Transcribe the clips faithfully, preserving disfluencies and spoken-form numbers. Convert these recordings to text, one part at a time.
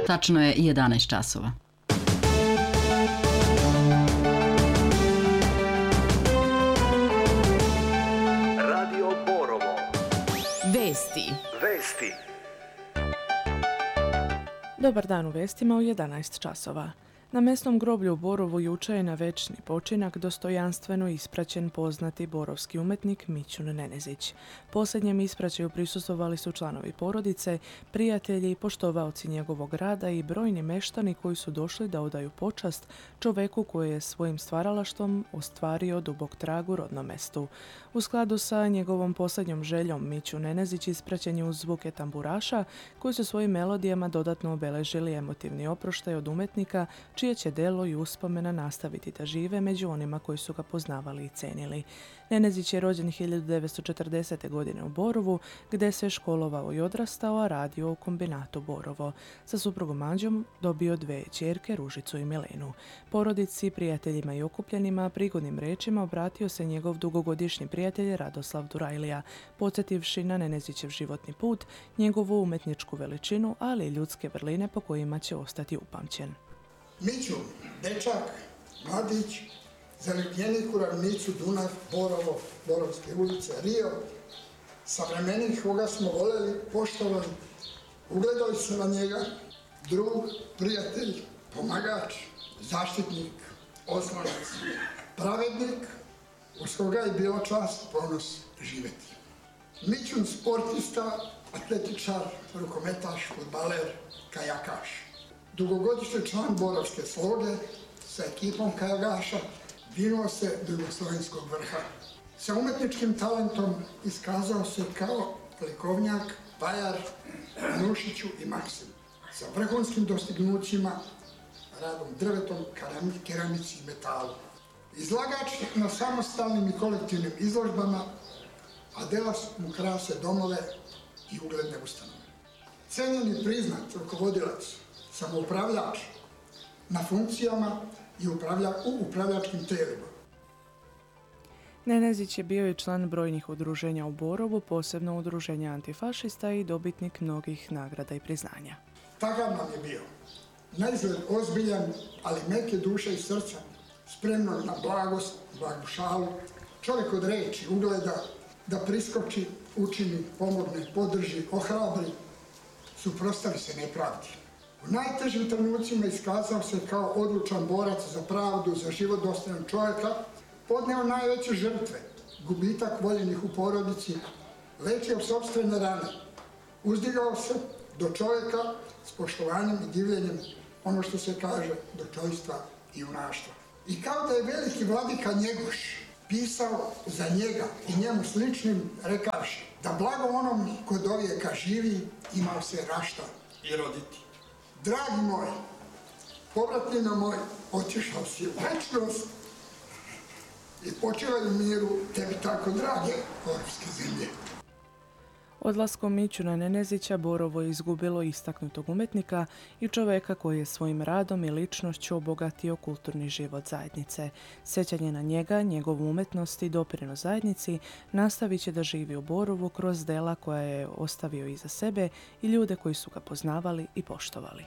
Tačno je jedanaest časova. Radio Borovo. Vesti. Vesti. Dobar dan u vestima u jedanaest časova. Na mesnom groblju u Borovu juče je na večni počinak dostojanstveno ispraćen poznati borovski umetnik Mićun Nenezić. Posljednjem ispraćaju prisustvovali su članovi porodice, prijatelji, poštovaoci njegovog rada i brojni meštani koji su došli da odaju počast čoveku koji je svojim stvaralaštvom ostvario dubok trag u rodnom mestu. U skladu sa njegovom posljednjom željom Mićun Nenezić ispraćen je uz zvuke tamburaša koji su svojim melodijama dodatno obeležili emotivni oproštaj od umetnika čije će delo i uspomena nastaviti da žive među onima koji su ga poznavali i cenili. Nenezić je rođen hiljadu devetsto četrdesete. godine u Borovu, gde se školovao i odrastao, a radio u kombinatu Borovo. Sa suprugom Anđom dobio dve ćerke, Ružicu i Milenu. Porodici, prijateljima i okupljenima prigodnim rečima obratio se njegov dugogodišnji prijatelj Radoslav Durajlija, podsjetivši na Nenezićev životni put, njegovu umetničku veličinu, ali i ljudske vrline po kojima će ostati upamćen. Mićun, dečak, mladić, zaljubljenik u ravnicu Dunav, Borovo, Borovske ulice, Rio, savremenik koga smo voljeli, poštovali, ugledali se na njega, drug, prijatelj, pomagač, zaštitnik, oslonac, pravednik, uz koga je bila čast, ponos živjeti. Mićun sportista, atletičar, rukometaš, fudbaler, kajakaš. Dugogodišnji član Borovske sloge sa ekipom kajagaša vinuo se do jugoslovenskog vrha. Sa umetničkim talentom iskazao se kao likovnjak, vajar, Nušiću i Maksim. Sa vrhunskim dostignućima, radom drvetom, keramici i metalu. Izlagač na samostalnim i kolektivnim izložbama, a dela mu krase domove i ugledne ustanove. Cenjen i priznat rukovodilac, samoupravljač na funkcijama i upravlja, u upravljačkim telima. Nenezić je bio i član brojnih udruženja u Borovu, posebno udruženja antifašista i dobitnik mnogih nagrada i priznanja. Takav nam je bio. Naizgled ozbiljan, ali meke duše i srca, spremno na blagost, blagu šalu, čovjek od reči, ugleda, da priskoči, učini, pomogne, podrži, ohrabri, suprotstavi se nepravdi. U najtežim trenucima iskazao se kao odlučan borac za pravdu, za život dostojan čovjeka, podneo najveće žrtve, gubitak voljenih u porodici, lečio sopstvene rane, uzdigao se do čovjeka s poštovanjem i divljenjem, ono što se kaže, do čojstva i junaštva. I kao da je veliki vladika Njegoš pisao za njega i njemu sličnim, rekavši da blago onom ko do vijeka živi, imao se rašta i roditi. Dragi moj, povratnino moj, otišao si u večnost i počivaj u miru tebi tako drage borovske zemlje. Odlaskom Mićuna Nenezića Borovo je izgubilo istaknutog umetnika i čoveka koji je svojim radom i ličnošću obogatio kulturni život zajednice. Sjećanje na njega, njegovu umetnost i doprinos zajednici nastavit će da živi u Borovu kroz dela koja je ostavio iza sebe i ljude koji su ga poznavali i poštovali.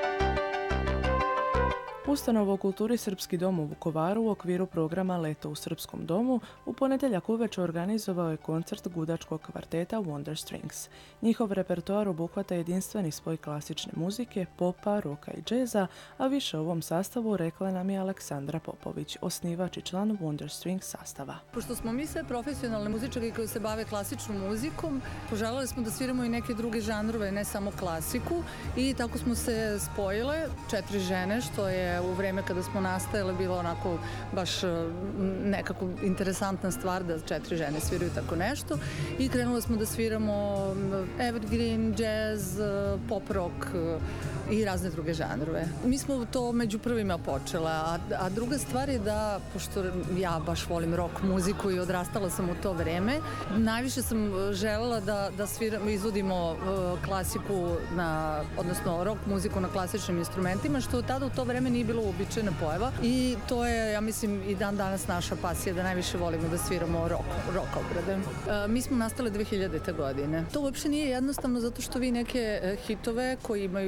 Ustanova u kulturi Srpski dom u Vukovaru u okviru programa Leto u Srpskom domu u ponedjeljak uveče organizovao je koncert gudačkog kvarteta Wonder Strings. Njihov repertoar obuhvata jedinstveni spoj klasične muzike, popa, roka i džeza, a više o ovom sastavu rekla nam je Aleksandra Popović, osnivač i član Wonder Strings sastava. Pošto smo mi sve profesionalne muzičari koji se bave klasičnom muzikom, poželjeli smo da sviramo i neke druge žanrove, ne samo klasiku, i tako smo se spojile, četiri žene, što je u vreme kada smo nastajale bilo onako baš nekako interesantna stvar da četiri žene sviraju tako nešto, i krenule smo da sviramo evergreen, jazz, pop rock i razne druge žanrove. Mi smo to među prvima počela, a, a druga stvar je da, pošto ja baš volim rock muziku i odrastala sam u to vreme, najviše sam želela da, da sviramo, izvodimo uh, klasiku, na, odnosno rock muziku na klasičnim instrumentima, što tada u to vreme nije bilo uobičajena pojava, i to je, ja mislim, i dan danas naša pasija da najviše volimo da sviramo rock, rock obrade. Uh, mi smo nastale dve hiljadite. godine. To uopšte nije jednostavno zato što vi neke hitove koji imaju sad prvo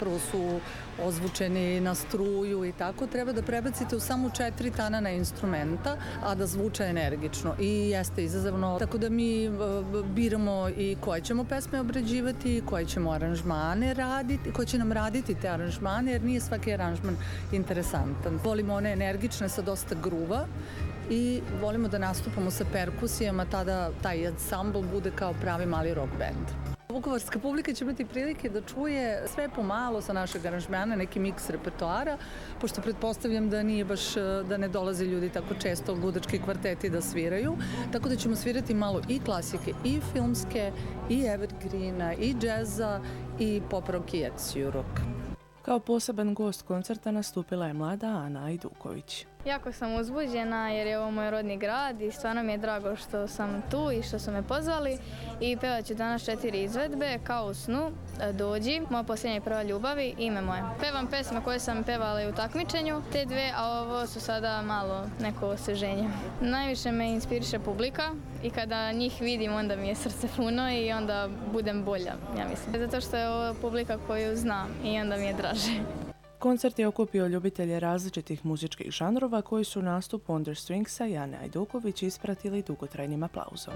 zapravo su ozvučeni na struju i tako, treba da prebacite u samo četiri tanana instrumenta, a da zvuče energično. I jeste izazovno, tako da mi biramo i koje ćemo pesme obrađivati, koje ćemo aranžmane raditi, koje će nam raditi te aranžmane, jer nije svaki aranžman interesantan. Volimo one energične sa dosta gruva i volimo da nastupamo sa perkusijama, tada taj ansambl bude kao pravi mali rock band. Vukovarska publika će imati prilike da čuje sve pomalo sa našeg aranžmana, neki miks repertoara, pošto pretpostavljam da nije baš, da ne dolaze ljudi tako često ludački kvarteti da sviraju, tako da ćemo svirati malo i klasike, i filmske, i evergreena, i džeza, i pop rock i ex rock. Kao poseban gost koncerta nastupila je mlada Ana Ajduković. Jako sam uzbuđena jer je ovo moj rodni grad i stvarno mi je drago što sam tu i što su me pozvali i pevat ću danas četiri izvedbe kao u snu, Dođi, Moja posljednja i prva ljubavi i Ime moje. Pevam pesme koje sam pevala i u takmičenju, te dve, a ovo su sada malo neko osveženje. Najviše me inspiriše publika i kada njih vidim onda mi je srce puno i onda budem bolja, ja mislim. Zato što je ovo publika koju znam i onda mi je draže. Koncert je okupio ljubitelje različitih muzičkih žanrova koji su nastup Wonder Stringsa i Ane Ajduković ispratili dugotrajnim aplauzom.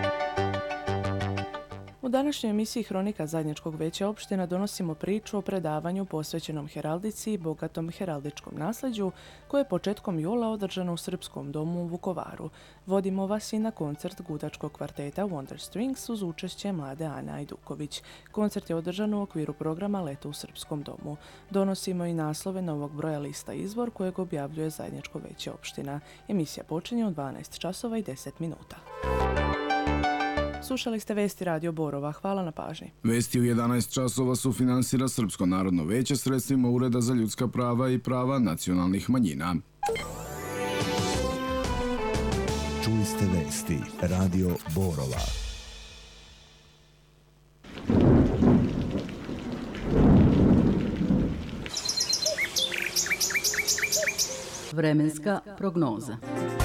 U današnjoj emisiji Hronika Zajedničkog veća opština donosimo priču o predavanju posvećenom heraldici i bogatom heraldičkom nasljeđu koje je početkom jula održano u Srpskom domu u Vukovaru. Vodimo vas i na koncert gudačkog kvarteta Wonder Strings uz učešće mlade Ane Ajduković. Koncert je održan u okviru programa Leto u Srpskom domu. Donosimo i naslove novog broja lista Izvor kojeg objavljuje Zajedničko veće opština. Emisija počinje u dvanaest časova i deset minuta. Slušali ste Vesti Radio Borova. Hvala na pažnji. Vesti u jedanaest časova su finansira Srpsko narodno veće sredstvima Ureda za ljudska prava i prava nacionalnih manjina. Čuli ste Vesti Radio Borova. Vremenska prognoza.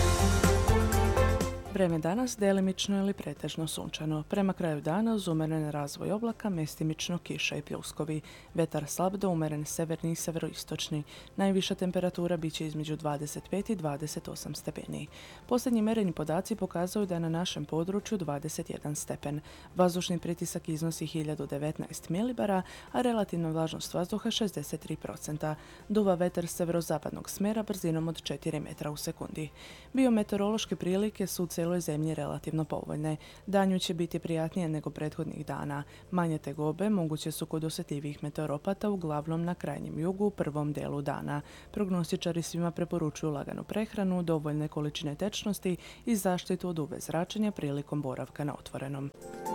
Vreme danas delimično ili pretežno sunčano. Prema kraju dana uz umeren razvoj oblaka, mestimično kiša i pljuskovi. Vetar slab do umeren severni i severoistočni. Najviša temperatura biće između dvadeset pet i dvadeset osam stepeni. Posljednji mereni podaci pokazuju da je na našem području dvadeset jedan stepen. Vazdušni pritisak iznosi hiljadu devetnaest milibara, a relativna vlažnost vazduha šezdeset tri posto. Duva vetar severozapadnog smjera brzinom od četiri metra u sekundi. Biometeorološke prilike su u celoj zemlji relativno povoljne. Danju će biti prijatnije nego prethodnih dana. Manje tegobe moguće su kod osjetljivih meteoropata, uglavnom na krajnjem jugu u prvom delu dana. Prognostičari svima preporučuju laganu prehranu, dovoljne količine tečnosti i zaštitu od U V zračenja prilikom boravka na otvorenom.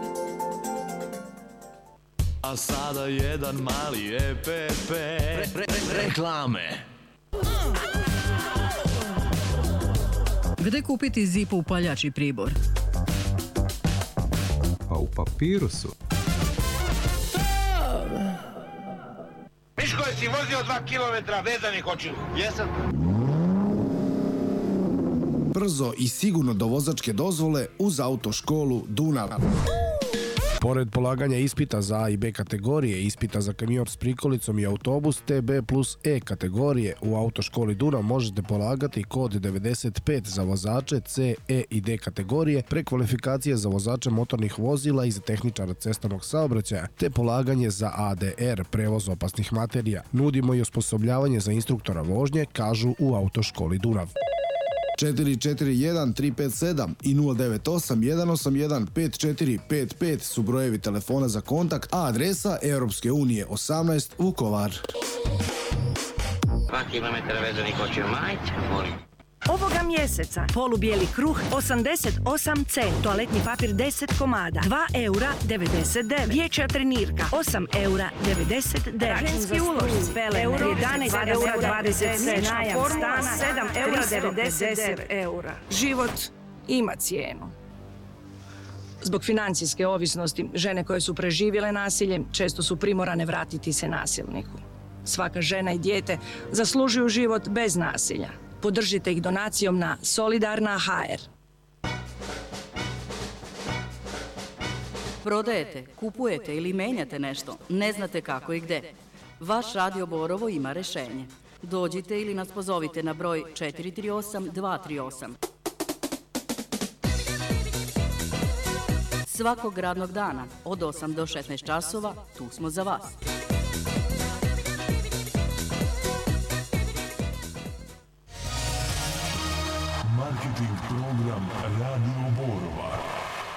A sada jedan mali E P P. Re, re, re, reklame. Gde kupiti Zipo upaljač i pribor? Pa u Papirusu. Miško, jesi vozio dva kilometra vezanih očiju? Jesam. Brzo i sigurno do vozačke dozvole uz autoškolu Dunav. Pored polaganja ispita za A i B kategorije, ispita za kamion s prikolicom i autobus T B plus E kategorije, u autoškoli Dunav možete polagati kod devedeset pet za vozače C, E i D kategorije, prekvalifikacije za vozače motornih vozila i za tehničara cestovnog saobraćaja, te polaganje za A D R, prevoz opasnih materija. Nudimo i osposobljavanje za instruktora vožnje, kažu u autoškoli Dunav. četiri četiri jedan tri pet sedam i nula devet osam jedan osam jedan pet četiri pet pet su brojevi telefona za kontakt, a adresa Europske unije osamnaest Vukovar. Dva kilometra vezanih očiju, majte, molim. Ovoga mjeseca polubijeli kruh osamdeset osam cent, toaletni papir deset komada, dva eura devedeset devet, dječja trenirka osam eura devedeset devet, ženski ulož spele jedanaest eura dvadeset sedam, najam stana sedam eura devedeset devet eura. Život ima cijenu. Zbog financijske ovisnosti, žene koje su preživjele nasilje često su primorane vratiti se nasilniku. Svaka žena i dijete zaslužuju život bez nasilja. Podržite ih donacijom na Solidarna точка ха ер. Prodajete, kupujete ili menjate nešto, ne znate kako i gde. Vaš Radio Borovo ima rešenje. Dođite ili nas pozovite na broj četiri tri osam dva tri osam. Svakog radnog dana od osam do šesnaest časova tu smo za vas. Marketing program Radio Borova.